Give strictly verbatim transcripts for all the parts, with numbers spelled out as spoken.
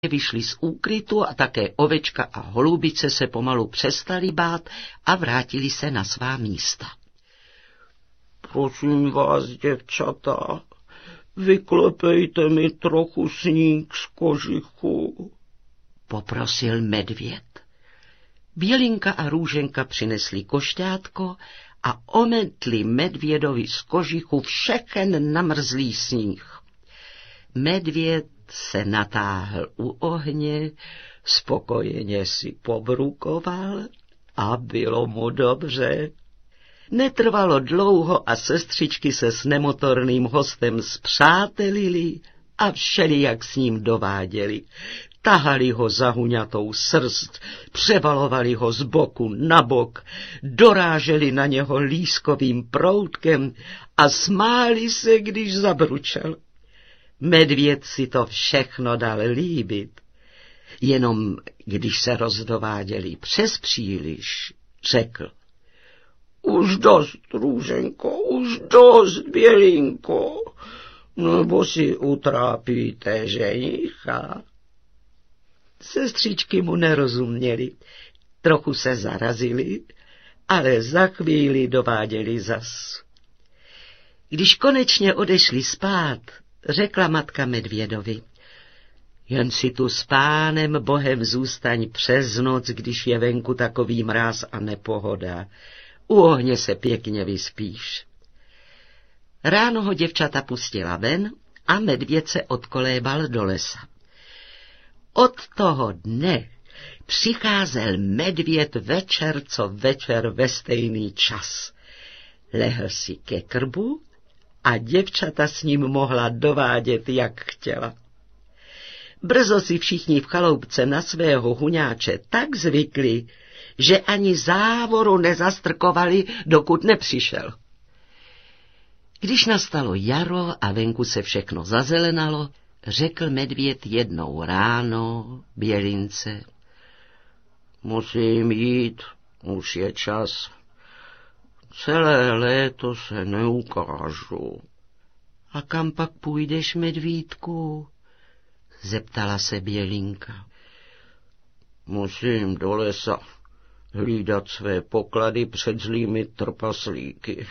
vyšli z úkrytu a také ovečka a holubice se pomalu přestali bát a vrátili se na svá místa. Prosím vás, děvčata, vyklepejte mi trochu sníh z kožichu, poprosil medvěd. Bělinka a Růženka přinesli košťátko a ometli medvědovi z kožichu všechen namrzlý sníh. Medvěd se natáhl u ohně, spokojeně si pobrukoval a bylo mu dobře. Netrvalo dlouho a sestřičky se s nemotorným hostem spřátelili a všelijak s ním dováděli. Tahali ho za huňatou srst, převalovali ho z boku na bok, doráželi na něho lískovým proutkem a smáli se, když zabručel. Medvěd si to všechno dal líbit, jenom když se rozdováděli přes příliš, řekl: Už dost, Růženko, už dost, Bělinko, nebo si utrápíte ženicha. Sestřičky mu nerozuměly, trochu se zarazily, ale za chvíli dováděli zas. Když konečně odešli spát, řekla matka medvědovi: Jen si tu s pánem Bohem zůstaň přes noc, když je venku takový mráz a nepohoda. U ohně se pěkně vyspíš. Ráno ho děvčata pustila ven a medvěd se odkolébal do lesa. Od toho dne přicházel medvěd večer co večer ve stejný čas. Lehl si ke krbu a děvčata s ním mohla dovádět, jak chtěla. Brzo si všichni v chaloupce na svého huňáče tak zvykli, že ani závoru nezastrkovali, dokud nepřišel. Když nastalo jaro a venku se všechno zazelenalo, řekl medvěd jednou ráno Bělince: Musím jít, už je čas. Celé léto se neukážu. A kam pak půjdeš, medvídku? Zeptala se Bělinka. Musím do lesa hlídat své poklady před zlými trpaslíky.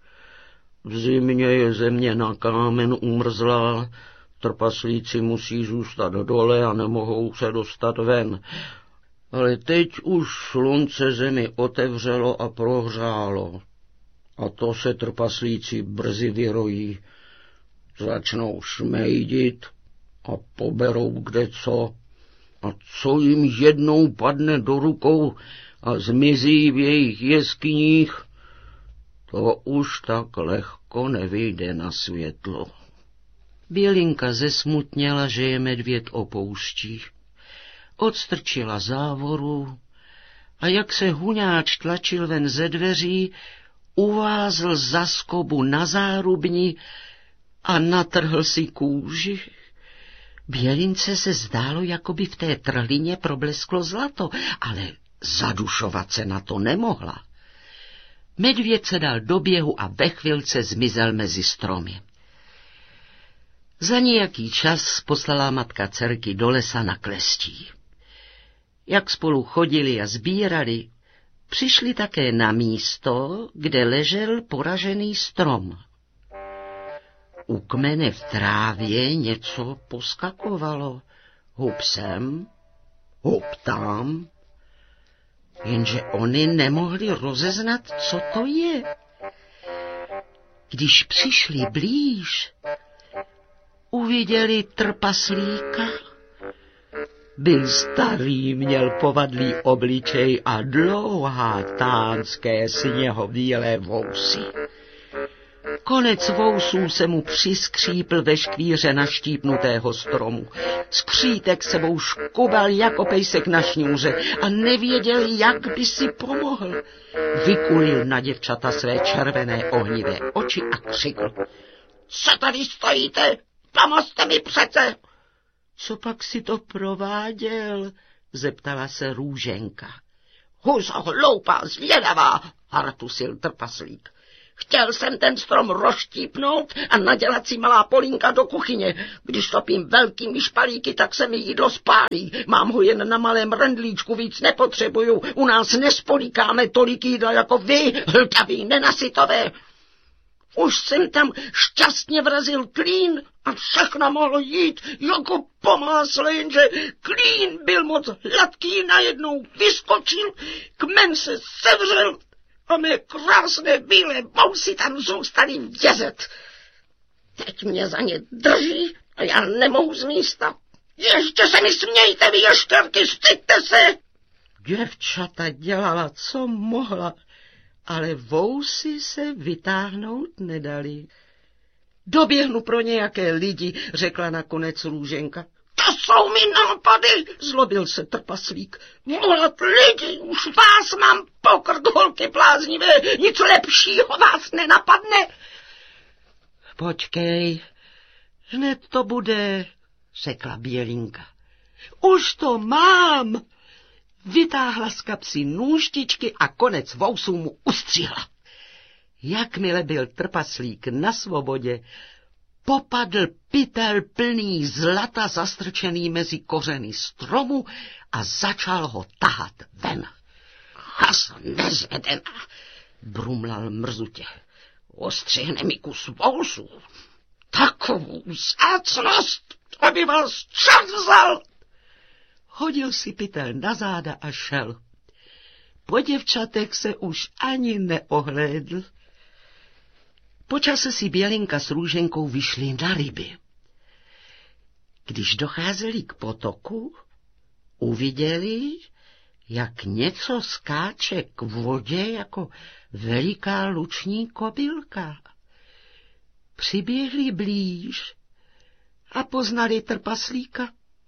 V zimě je země na kámen umrzlá, trpaslíci musí zůstat dole a nemohou se dostat ven. Ale teď už slunce zemi otevřelo a prohřálo. A to se trpaslíci brzy vyrojí. Začnou šmejdit a poberou kdeco. A co jim jednou padne do rukou a zmizí v jejich jeskyních, to už tak lehko nevyjde na světlo. Bělinka zesmutněla, že je medvěd opouští. Odstrčila závoru a jak se huňáč tlačil ven ze dveří, uvázl za skobu na zárubni a natrhl si kůži. Bělince se zdálo, jako by v té trhlině problesklo zlato, ale zadušovat se na to nemohla. Medvěd se dal do běhu a ve chvilce zmizel mezi stromy. Za nějaký čas poslala matka dcerky do lesa na klestí. Jak spolu chodili a sbírali, přišli také na místo, kde ležel poražený strom. U kmene v trávě něco poskakovalo. Hub sem, hub tam, jenže oni nemohli rozeznat, co to je. Když přišli blíž, uviděli trpaslíka. Byl starý, měl povadlý obličej a dlouhá tánské sněhobílé vousy. Konec vousů se mu přiskřípl ve škvíře naštípnutého stromu. Skřítek sebou škubal jako pejsek na šňůře a nevěděl, jak by si pomohl. Vykulil na děvčata své červené ohnivé oči a křikl: Co tady stojíte? Pomozte mi přece! Co pak si to prováděl? Zeptala se Růženka. Huzo hloupá, zvědavá, hartusil trpaslík. Chtěl jsem ten strom rozštípnout a nadělat si malá polínka do kuchyně. Když topím velkými špalíky, tak se mi jídlo spálí. Mám ho jen na malém rendlíčku, víc nepotřebuju. U nás nespolíkáme tolik jídla jako vy, hltaví nenasytové. Už jsem tam šťastně vrazil klín a všechno mohlo jít jako po másle, jenže klín byl moc hladký, najednou vyskočil, kmen se sevřel a mé krásné bílé bousy tam zůstaly vězet. Teď mě za ně drží a já nemohu z místa. Ještě se mi smějte, vy ještěrky, styďte se! Děvčata dělala, co mohla, ale vousy se vytáhnout nedali. Doběhnu pro nějaké lidi, řekla nakonec Růženka. To jsou mi nápady, zlobil se trpaslík. Volat lidi, už vás mám pokrk, holky bláznivé, nic lepšího vás nenapadne. Počkej, hned to bude, řekla Bělinka. Už to mám. Vytáhla z kapsy nůžtičky a konec vousů mu ustřihla. Jakmile byl trpaslík na svobodě, popadl pytel plný zlata zastrčený mezi kořeny stromu a začal ho tahat ven. Has nezvedená, brumlal mrzutě. Ostřihne mi kus vousů. Takovou zácnost, aby vás čert vzal. Hodil si pytel na záda a šel. Po děvčatech se už ani neohlédl. Po čase si Bělinka s Růženkou vyšli na ryby. Když docházeli k potoku, uviděli, jak něco skáče k vodě jako veliká luční kobylka. Přiběhli blíž a poznali trpaslíka.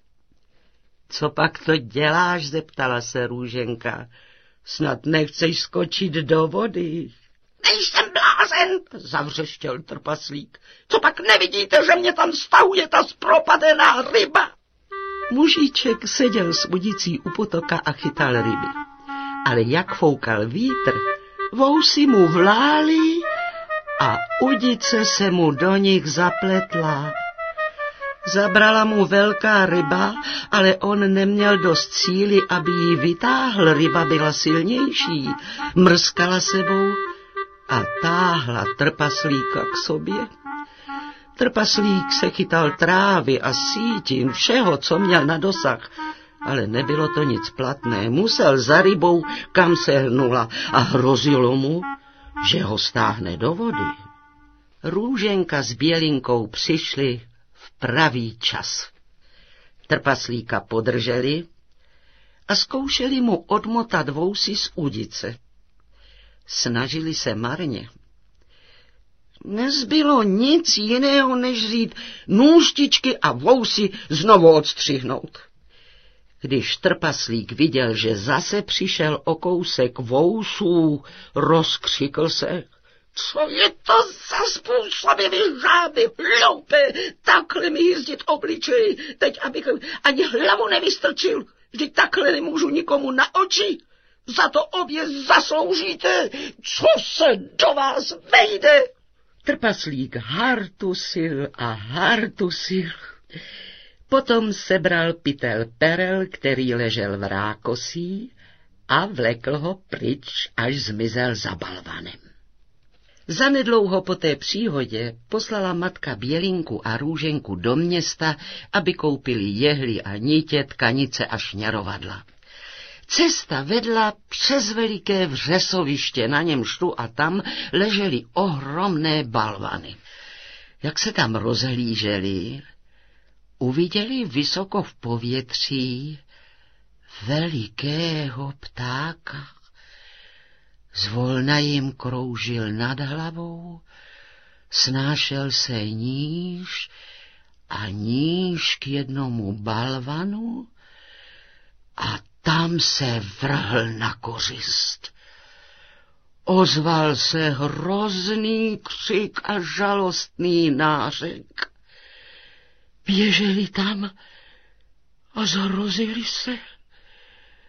Co pak to děláš, zeptala se Růženka. Snad nechceš skočit do vody. Nejsem blázen, zavřeštěl trpaslík. Co pak nevidíte, že mě tam stahuje ta zpropadená ryba? Mužíček seděl s udicí u potoka a chytal ryby. Ale jak foukal vítr, vousy mu vlály a udice se mu do nich zapletla. Zabrala mu velká ryba, ale on neměl dost síly, aby ji vytáhl. Ryba byla silnější, mrskala sebou a táhla trpaslíka k sobě. Trpaslík se chytal trávy a sítin, všeho, co měl na dosah, ale nebylo to nic platné. Musel za rybou, kam se hnula, a hrozilo mu, že ho stáhne do vody. Růženka s Bělinkou přišli v pravý čas. Trpaslíka podrželi a zkoušeli mu odmotat vousy z udice. Snažili se marně. Nezbylo nic jiného, než vzít nůžtičky a vousy znovu odstřihnout. Když trpaslík viděl, že zase přišel o kousek vousů, rozkřikl se. Co je to za způsoby, vy žáby, hloupé, takhle mi jízdit obličej, teď abych ani hlavu nevystrčil, vždyť takhle nemůžu nikomu na oči. Za to obě zasloužíte, co se do vás vejde. Trpaslík hartusil a hartusil. Potom sebral pytel perel, který ležel v rákosí, a vlekl ho pryč, až zmizel za balvanem. Zanedlouho po té příhodě poslala matka Bělinku a Růženku do města, aby koupili jehly a nitě, tkanice a šňarovadla. Cesta vedla přes veliké vřesoviště, na němž tu a tam ležely ohromné balvany. Jak se tam rozhlíželi, uviděli vysoko v povětří velikého ptáka. Zvolna jim kroužil nad hlavou, snášel se níž a níž k jednomu balvanu a tam se vrhl na kořist. Ozval se hrozný křik a žalostný nářek. Běželi tam a zhrozili se.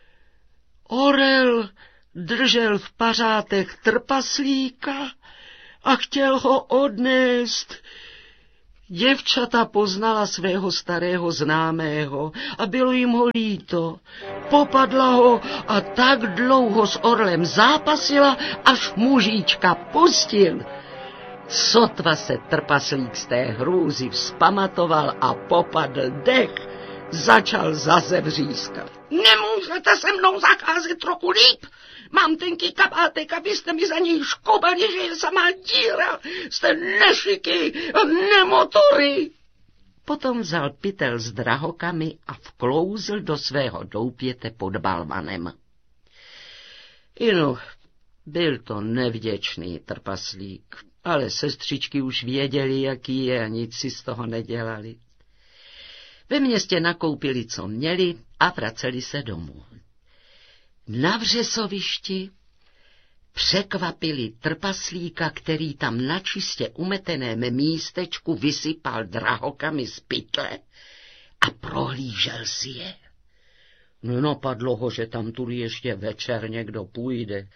Orel držel v pařátech trpaslíka a chtěl ho odnést. Děvčata poznala svého starého známého a bylo jim ho líto. Popadla ho a tak dlouho s orlem zápasila, až mužíčka pustil. Sotva se trpaslík z té hrůzy vzpamatoval a popadl dech, začal zase vřískat. Nemůžete se mnou zacházet trochu líp? Mám tenký kabátek a vy jste mi za něj škobali, že je samá díra. Jste nešiky, nemotory. Potom vzal pytel s drahokami a vklouzl do svého doupěte pod balvanem. Inu, byl to nevděčný trpaslík, ale sestřičky už věděli, jaký je a nic si z toho nedělali. Ve městě nakoupili, co měli a vraceli se domů. Na vřesovišti překvapili trpaslíka, který tam na čistě umeteném místečku vysypal drahokami z pytle a prohlížel si je. Nenapadlo ho, že tam tudy ještě večer někdo půjde.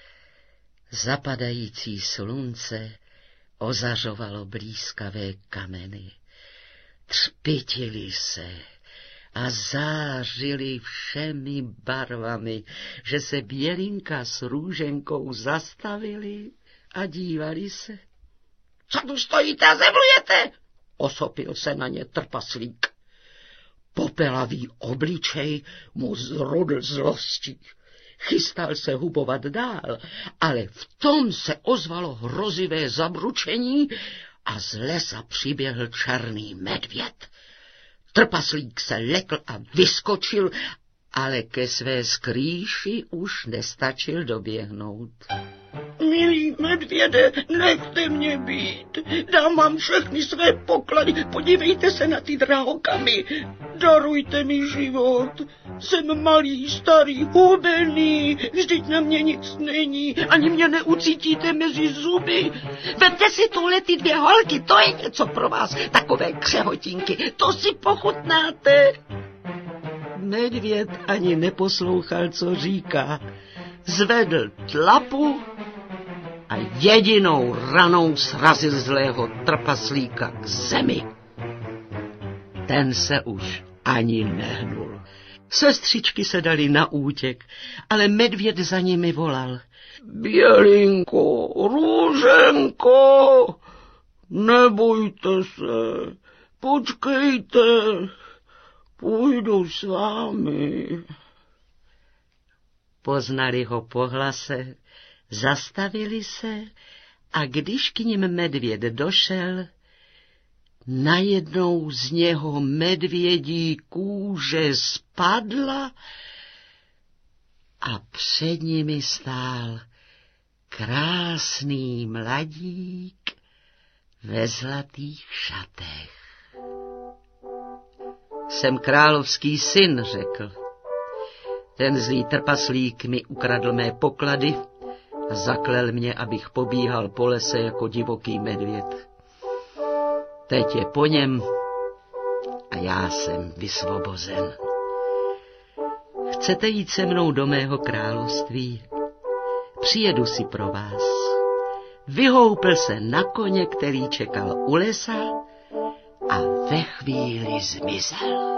Zapadající slunce ozařovalo blízkavé kameny. Třpitili se a zářili všemi barvami, že se Bělinka s Růženkou zastavili a dívali se. Co tu stojíte a zemlujete? Osopil se na ně trpaslík. Popelavý obličej mu zrodl zlostí. Chystal se hubovat dál, ale v tom se ozvalo hrozivé zabručení a z lesa přiběhl černý medvěd. Trpaslík se lekl a vyskočil, ale ke své skrýši už nestačil doběhnout. Milý medvěde, nechte mě být. Dám vám všechny své poklady, podívejte se na ty drahokamy. Darujte mi život. Jsem malý, starý, hubený, vždyť na mě nic není, ani mě neucítíte mezi zuby. Vemte si tuhle ty dvě holky, to je něco pro vás, takové křehotinky, to si pochutnáte. Medvěd ani neposlouchal, co říká. Zvedl tlapu a jedinou ranou srazil zlého trpaslíka k zemi. Ten se už ani nehnul. Sestřičky se dali na útěk, ale medvěd za nimi volal. Bělinko, Růženko, nebojte se, počkejte, půjdu s vámi. Poznali ho po hlase, zastavili se a když k nim medvěd došel, najednou z něho medvědí kůže spadla a před nimi stál krásný mladík ve zlatých šatech. Jsem královský syn, řekl. Ten zlý trpaslík mi ukradl mé poklady a zaklel mě, abych pobíhal po lese jako divoký medvěd. Teď je po něm a já jsem vysvobozen. Chcete jít se mnou do mého království? Přijedu si pro vás. Vyhoupl se na koně, který čekal u lesa a ve chvíli zmizel.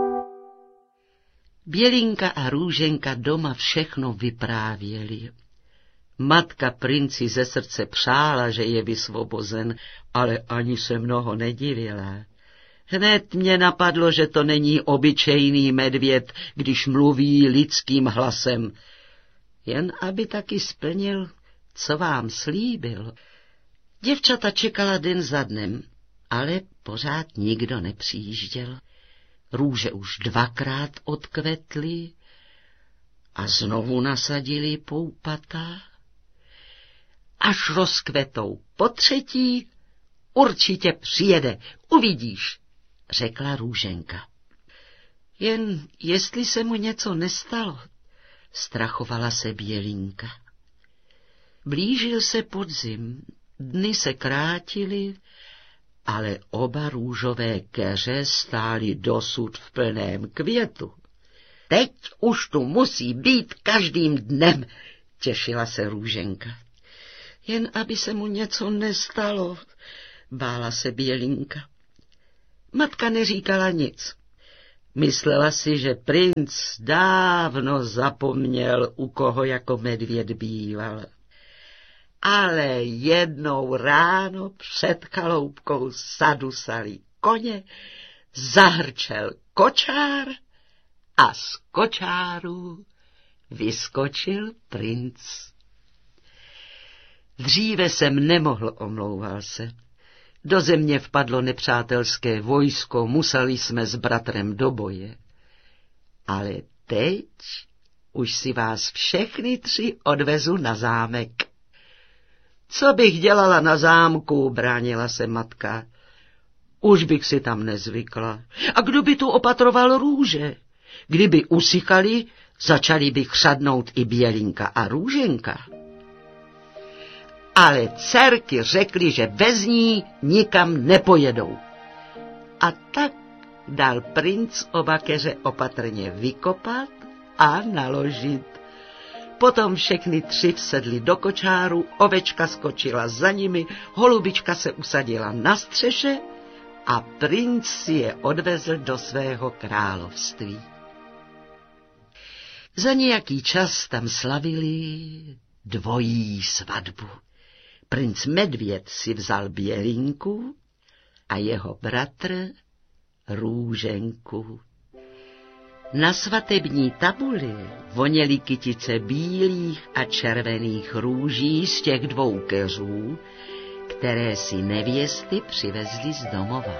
Bělinka a Růženka doma všechno vyprávěli. Matka princi ze srdce přála, že je vysvobozen, ale ani se mnoho nedivila. Hned mě napadlo, že to není obyčejný medvěd, když mluví lidským hlasem. Jen aby taky splnil, co vám slíbil. Děvčata čekala den za dnem, ale pořád nikdo nepřijížděl. Růže už dvakrát odkvetly a znovu nasadili poupata. Až rozkvetou po třetí, určitě přijede, uvidíš, řekla Růženka. Jen jestli se mu něco nestalo, strachovala se Bělinka. Blížil se podzim, dny se krátily, ale oba růžové keře stály dosud v plném květu. Teď už tu musí být každým dnem, těšila se Růženka. Jen aby se mu něco nestalo, bála se Bělinka. Matka neříkala nic. Myslela si, že princ dávno zapomněl, u koho jako medvěd býval. Ale jednou ráno před chaloupkou zadusali koně, zahrčel kočár a z kočáru vyskočil princ. Dříve jsem nemohl, omlouval se. Do země vpadlo nepřátelské vojsko, museli jsme s bratrem do boje. Ale teď už si vás všechny tři odvezu na zámek. Co bych dělala na zámku, bránila se matka. Už bych si tam nezvykla. A kdo by tu opatroval růže? Kdyby usychali, začali by chřadnout i Bělinka a Růženka. Ale dcerky řekly, že bez ní nikam nepojedou. A tak dal princ oba keře opatrně vykopat a naložit. Potom všechny tři vsedli do kočáru, ovečka skočila za nimi, holubička se usadila na střeše a princ si je odvezl do svého království. Za nějaký čas tam slavili dvojí svatbu. Princ Medvěd si vzal Bělinku a jeho bratr Růženku. Na svatební tabuli voněly kytice bílých a červených růží z těch dvou keřů, které si nevěsty přivezly z domova.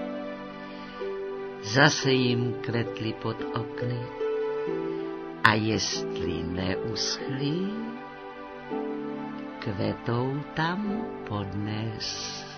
Zase jim kvetly pod okny a jestli neuschly, kvetou tam podnes.